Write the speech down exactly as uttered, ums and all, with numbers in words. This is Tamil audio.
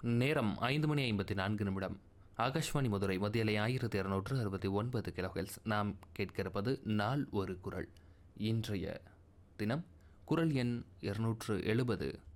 நேரம் ஐந்து மணி ஐம்பத்தி நான்கு நிமிடம். ஆகாஷ்வாணி மதுரை மத்தியலை ஆயிரத்தி இரநூற்று அறுபத்தி ஒன்பது கிலோஹெல்ஸ். நாம் கேட்கிறப்பது நாள் ஒரு குரல். இன்றைய தினம் குரல் எண் இருநூற்று எழுபது.